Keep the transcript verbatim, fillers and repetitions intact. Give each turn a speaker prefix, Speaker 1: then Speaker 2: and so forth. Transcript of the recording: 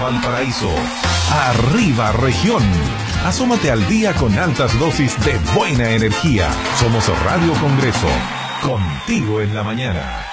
Speaker 1: Valparaíso. Arriba Región. Asómate al día con altas dosis de buena energía. Somos Radio Congreso. Contigo en la mañana.